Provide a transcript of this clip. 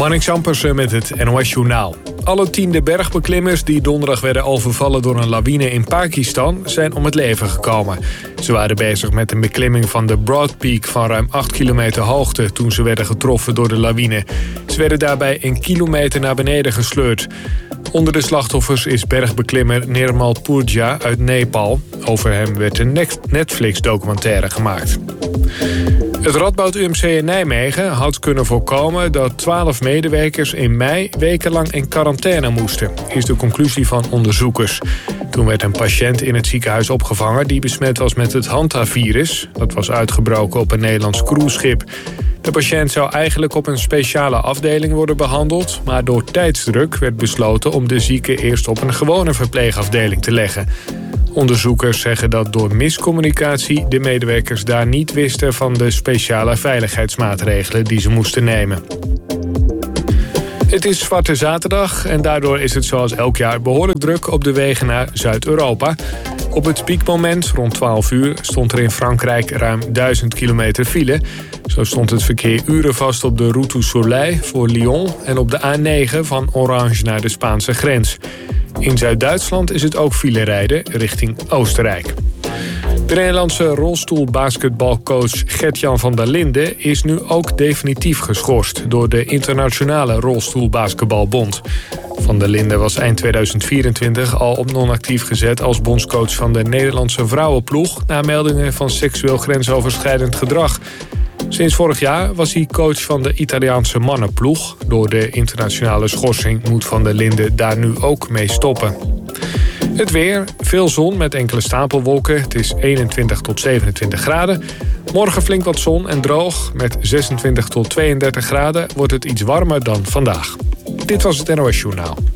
Marnix Ampersen met het NOS Journaal. Alle 10 bergbeklimmers die donderdag werden overvallen door een lawine in Pakistan zijn om het leven gekomen. Ze waren bezig met een beklimming van de Broad Peak van ruim 8 kilometer hoogte toen ze werden getroffen door de lawine. Ze werden daarbij 1 kilometer naar beneden gesleurd. Onder de slachtoffers is bergbeklimmer Nirmal Purja uit Nepal. Over hem werd een Netflix-documentaire gemaakt. Het Radboud UMC in Nijmegen had kunnen voorkomen dat 12 medewerkers in mei wekenlang in quarantaine moesten, is de conclusie van onderzoekers. Toen werd een patiënt in het ziekenhuis opgevangen die besmet was met het Hantavirus. Dat was uitgebroken op een Nederlands cruiseschip. De patiënt zou eigenlijk op een speciale afdeling worden behandeld, maar door tijdsdruk werd besloten om de zieke eerst op een gewone verpleegafdeling te leggen. Onderzoekers zeggen dat door miscommunicatie de medewerkers daar niet wisten van de speciale veiligheidsmaatregelen die ze moesten nemen. Het is Zwarte Zaterdag en daardoor is het zoals elk jaar behoorlijk druk op de wegen naar Zuid-Europa. Op het piekmoment, rond 12 uur, stond er in Frankrijk ruim 1000 kilometer file. Zo stond het verkeer uren vast op de Route du Soleil voor Lyon en op de A9 van Orange naar de Spaanse grens. In Zuid-Duitsland is het ook file rijden richting Oostenrijk. De Nederlandse rolstoelbasketbalcoach Gert-Jan van der Linden is nu ook definitief geschorst door de Internationale Rolstoelbasketbalbond. Van der Linden was eind 2024 al op non-actief gezet als bondscoach van de Nederlandse vrouwenploeg na meldingen van seksueel grensoverschrijdend gedrag. Sinds vorig jaar was hij coach van de Italiaanse mannenploeg. Door de internationale schorsing moet Van der Linden daar nu ook mee stoppen. Het weer, veel zon met enkele stapelwolken. Het is 21 tot 27 graden. Morgen flink wat zon en droog. Met 26 tot 32 graden wordt het iets warmer dan vandaag. Dit was het NOS Journaal.